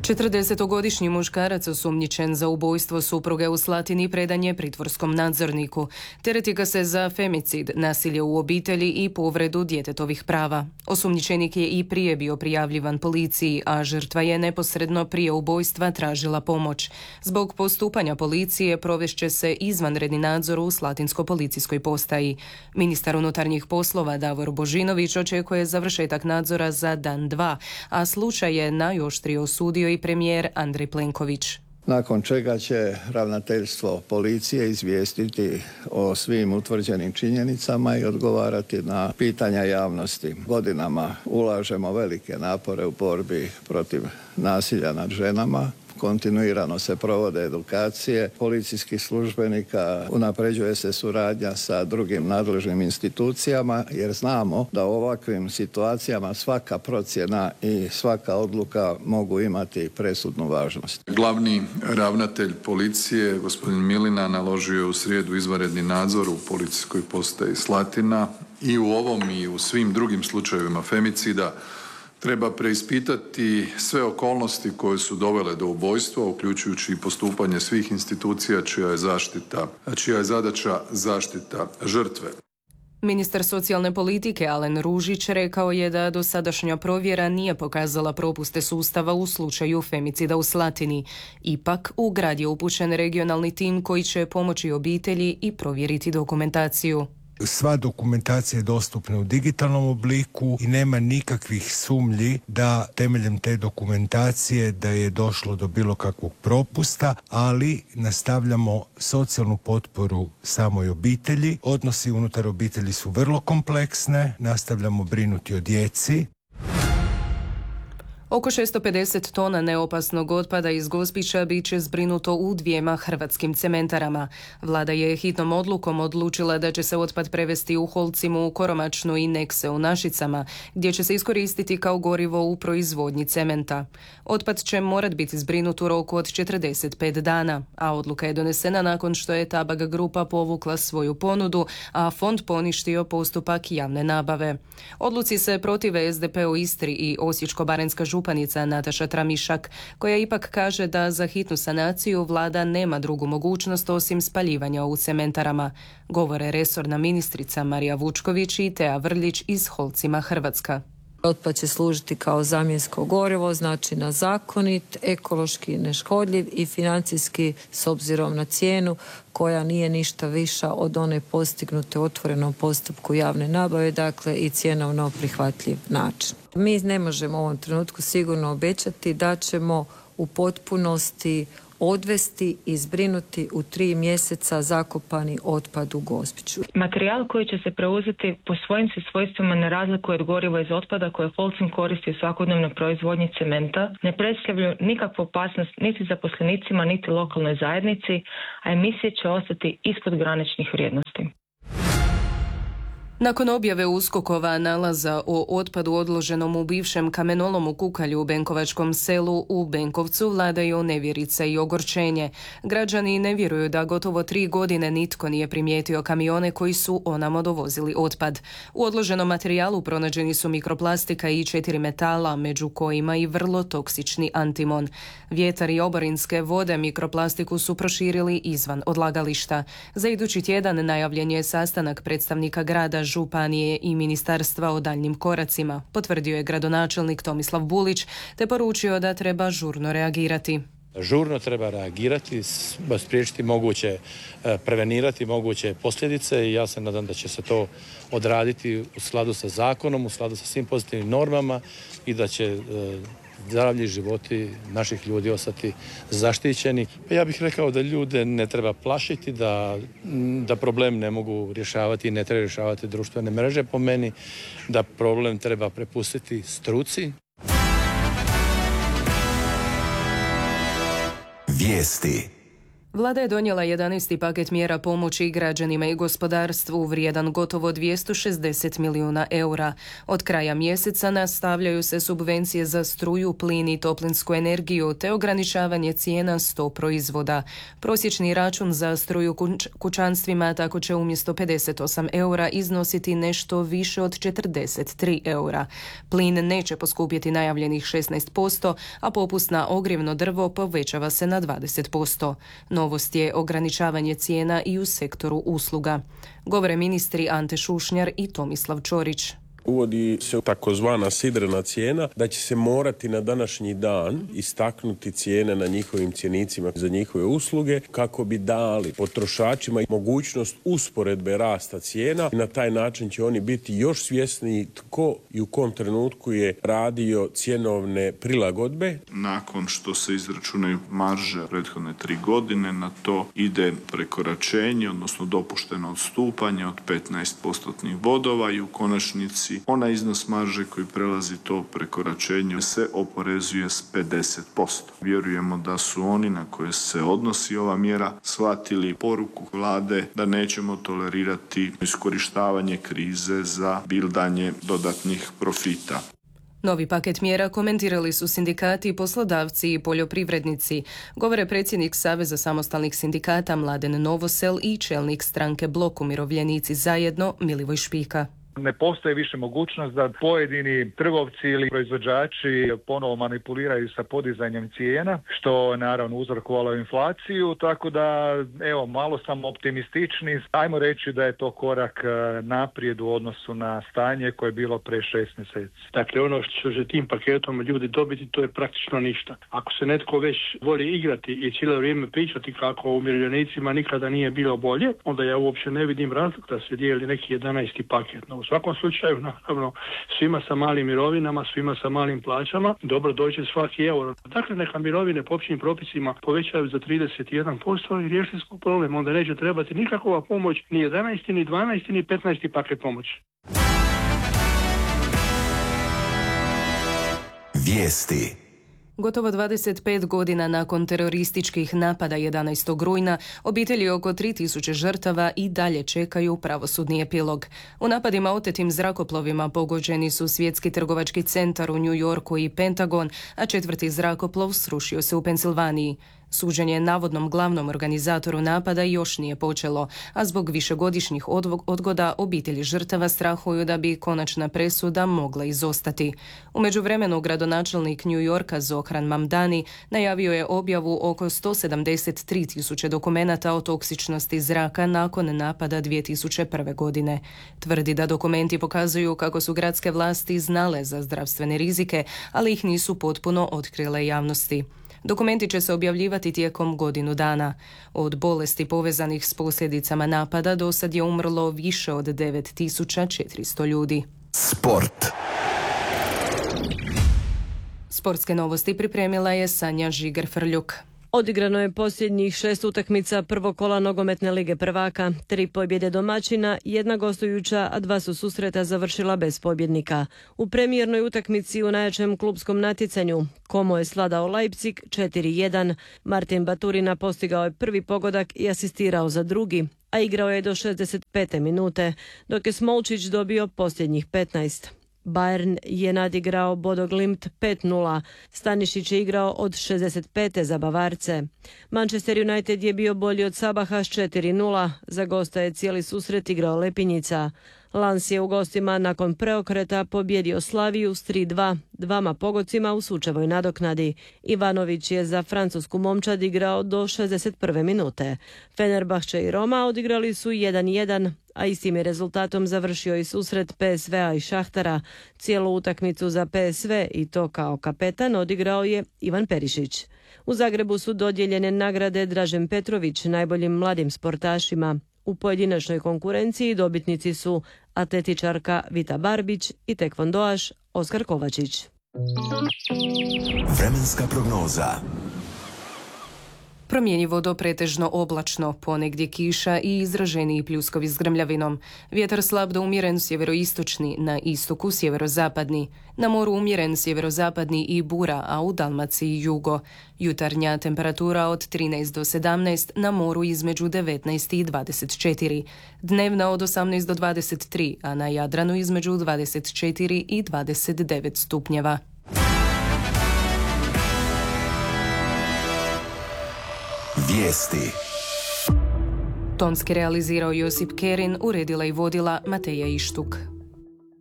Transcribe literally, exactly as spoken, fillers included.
četrdesetogodišnji muškarac osumnjičen za ubojstvo supruge u Slatini predan je pritvorskom nadzorniku. Tereti ga se za femicid, nasilje u obitelji i povredu djetetovih prava. Osumnjičenik je i prije bio prijavljivan policiji, a žrtva je neposredno prije ubojstva tražila pomoć. Zbog postupanja policije provešće se izvanredni nadzor u Slatinskoj policijskoj postaji. Ministar unutarnjih poslova Davor Božinović očekuje završetak nadzora za dan dva, a slučaj je najoštrije osudio i premijer Andrej Plenković. Nakon čega će ravnateljstvo policije izvijestiti o svim utvrđenim činjenicama i odgovarati na pitanja javnosti. Godinama ulažemo velike napore u borbi protiv nasilja nad ženama. Kontinuirano se provode edukacije policijskih službenika, unapređuje se suradnja sa drugim nadležnim institucijama jer znamo da u ovakvim situacijama svaka procjena i svaka odluka mogu imati presudnu važnost. Glavni ravnatelj policije, gospodin Milina, naložio je u srijedu izvanredni nadzor u policijskoj postaji Slatina i u ovom i u svim drugim slučajevima femicida. Treba preispitati sve okolnosti koje su dovele do ubojstva, uključujući i postupanje svih institucija čija je zaštita, čija je zadaća zaštita žrtve. Ministar socijalne politike Alen Ružić rekao je da dosadašnja provjera nije pokazala propuste sustava u slučaju femicida u Slatini. Ipak, u grad je upućen regionalni tim koji će pomoći obitelji i provjeriti dokumentaciju. Sva dokumentacija je dostupna u digitalnom obliku i nema nikakvih sumnji da temeljem te dokumentacije da je došlo do bilo kakvog propusta, ali nastavljamo socijalnu potporu samoj obitelji. Odnosi unutar obitelji su vrlo kompleksne, nastavljamo brinuti o djeci. Oko šesto pedeset tona neopasnog otpada iz Gospića bit će zbrinuto u dvijema hrvatskim cementarama. Vlada je hitnom odlukom odlučila da će se otpad prevesti u Holcimu, Koromačnu i Nekse u Našicama, gdje će se iskoristiti kao gorivo u proizvodnji cementa. Otpad će morat biti zbrinut u roku od četrdeset pet dana, a odluka je donesena nakon što je Tabak grupa povukla svoju ponudu, a fond poništio postupak javne nabave. Odluci se protive es de pe u Istri i Osječko-baranjska županija Županica Nataša Tramišak, koja ipak kaže da za hitnu sanaciju vlada nema drugu mogućnost osim spaljivanja u cementarama. Govore resorna ministrica Marija Vučković i Tea Vrljić iz Holcima Hrvatska. Otpad će služiti kao zamjensko gorivo, znači na zakonit, ekološki neškodljiv i financijski s obzirom na cijenu koja nije ništa viša od one postignute u otvorenom postupku javne nabave, dakle i cjenovno prihvatljiv način. Mi ne možemo u ovom trenutku sigurno obećati da ćemo u potpunosti odvesti i zbrinuti u tri mjeseca zakopani otpad u Gospiću. Materijal koji će se preuzeti po svojim se svojstvima ne razlikuje od goriva iz otpada koje Holcim koristi u svakodnevnoj proizvodnji cementa, ne predstavljaju nikakvu opasnost niti zaposlenicima niti lokalnoj zajednici, a emisije će ostati ispod graničnih vrijednosti. Nakon objave USKOK-ova nalaza o otpadu odloženom u bivšem kamenolom u Kukalju u Benkovačkom selu u Benkovcu vladaju nevjerica i ogorčenje. Građani ne vjeruju da gotovo tri godine nitko nije primijetio kamione koji su onamo dovozili otpad. U odloženom materijalu pronađeni su mikroplastika i četiri metala, među kojima i vrlo toksični antimon. Vjetar i oborinske vode mikroplastiku su proširili izvan odlagališta. Za idući tjedan najavljen je sastanak predstavnika grada, županije i ministarstva o daljnjim koracima, potvrdio je gradonačelnik Tomislav Bulić, te poručio da treba žurno reagirati. Žurno treba reagirati, spriječiti moguće, prevenirati moguće posljedice i ja se nadam da će se to odraditi u skladu sa zakonom, u skladu sa svim pozitivnim normama i da će zdravlje i životi naših ljudi ostati zaštićeni. Ja bih rekao da ljude ne treba plašiti, da, da problem ne mogu rješavati i ne treba rješavati društvene mreže po meni, da problem treba prepustiti struci. Vijesti. Vlada je donijela jedanaesti paket mjera pomoći građanima i gospodarstvu vrijedan gotovo dvjesto šezdeset milijuna eura. Od kraja mjeseca nastavljaju se subvencije za struju, plin i toplinsku energiju te ograničavanje cijena sto proizvoda. Prosječni račun za struju kućanstvima tako će umjesto pedeset osam eura iznositi nešto više od četrdeset tri eura. Plin neće poskupjeti najavljenih šesnaest posto, a popust na ogrjevno drvo povećava se na dvadeset posto. Novost je ograničavanje cijena i u sektoru usluga. Govore ministri Ante Šušnjar i Tomislav Ćorić. Uvodi se takozvana sidrena cijena da će se morati na današnji dan istaknuti cijene na njihovim cjenicima za njihove usluge kako bi dali potrošačima mogućnost usporedbe rasta cijena i na taj način će oni biti još svjesniji tko i u kom trenutku je radio cjenovne prilagodbe. Nakon što se izračunaju marže prethodne tri godine, na to ide prekoračenje, odnosno dopušteno odstupanje od petnaest postotnih bodova i u konačnici onaj iznos marže koji prelazi to prekoračenje se oporezuje s pedeset posto. Vjerujemo da su oni na koje se odnosi ova mjera shvatili poruku vlade da nećemo tolerirati iskorištavanje krize za bildanje dodatnih profita. Novi paket mjera komentirali su sindikati, poslodavci i poljoprivrednici. Govore predsjednik Saveza samostalnih sindikata Mladen Novosel i čelnik stranke Blok umirovljenici zajedno Milivoj Špika. Ne postoji više mogućnost da pojedini trgovci ili proizvođači ponovo manipuliraju sa podizanjem cijena, što naravno uzrokovalo inflaciju, tako da evo malo sam optimistični. Ajmo reći da je to korak naprijed u odnosu na stanje koje je bilo pre šest mjeseci. Dakle, ono što će tim paketom ljudi dobiti, to je praktično ništa. Ako se netko već voli igrati i cijelo vrijeme pričati kako umirovljenicima nikada nije bilo bolje, onda ja uopće ne vidim razlog da se dijeli neki jedanaesti paket. No, u svakom slučaju, naravno, svima sa malim mirovinama, svima sa malim plaćama, dobro dođe svaki euro. Dakle, neka mirovine po općim propisima povećaju za trideset jedan posto i riješili smo problem. Onda neće trebati nikakva pomoć, ni jedanaesti, ni dvanaesti, ni petnaesti paket pomoći. Vijesti. Gotovo dvadeset pet godina nakon terorističkih napada jedanaestog rujna, obitelji oko tri tisuće žrtava i dalje čekaju pravosudni epilog. U napadima otetim zrakoplovima pogođeni su Svjetski trgovački centar u New Yorku i Pentagon, a četvrti zrakoplov srušio se u Pensilvaniji. Suđenje navodnom glavnom organizatoru napada još nije počelo, a zbog višegodišnjih odgoda obitelji žrtava strahuju da bi konačna presuda mogla izostati. U međuvremenu gradonačelnik New Yorka Zohran Mamdani najavio je objavu oko sto sedamdeset tri tisuće dokumenata o toksičnosti zraka nakon napada dvije tisuće prve. godine. Tvrdi da dokumenti pokazuju kako su gradske vlasti znale za zdravstvene rizike, ali ih nisu potpuno otkrile javnosti. Dokumenti će se objavljivati tijekom godinu dana. Od bolesti povezanih s posljedicama napada do sad je umrlo više od devet tisuća četiristo ljudi. Sport. Sportske novosti pripremila je Sanja Žiger-Frljuk. Odigrano je posljednjih šest utakmica prvog kola nogometne lige prvaka. Tri pobjede domaćina, jedna gostujuća, a dva su susreta završila bez pobjednika. U premijernoj utakmici u najjačem klupskom natjecanju Como je sladao Leipzig četiri jedan. Martin Baturina postigao je prvi pogodak i asistirao za drugi, a igrao je do šezdeset pete minute, dok je Smolčić dobio posljednjih petnaest. Bayern je nadigrao Bodo Glimt pet nula. Stanišić je igrao od šezdeset pete za Bavarce. Manchester United je bio bolji od Sabaha s četiri nula. Za gosta je cijeli susret igrao Lepinjica. Lans je u gostima nakon preokreta pobjedio Slaviju s tri dva, dvama pogodcima u sučevoj nadoknadi. Ivanović je za francusku momčad igrao do šezdeset prve minute. Fenerbahče i Roma odigrali su jedan jedan, a istim je rezultatom završio i susret P S V-a i Šahtara. Cijelu utakmicu za P S V i to kao kapetan odigrao je Ivan Perišić. U Zagrebu su dodijeljene nagrade Dražen Petrović najboljim mladim sportašima. U pojedinačnoj konkurenciji dobitnici su atletičarka Vita Barbić i tekvondoaš Oskar Kovačić. Vremenska prognoza. Promjenjivo do pretežno oblačno, ponegdje kiša i izraženiji pljuskovi s grmljavinom. Vjetar slab do umjeren sjeveroistočni, na istoku sjeverozapadni. Na moru umjeren sjeverozapadni i bura, a u Dalmaciji jugo. Jutarnja temperatura od trinaest do sedamnaest, na moru između devetnaest i dvadeset četiri. Dnevna od osamnaest do dvadeset tri, a na Jadranu između dvadeset četiri i dvadeset devet stupnjeva. Vijesti. Tonski realizirao Josip Kerin, uredila i vodila Mateja Ištuk.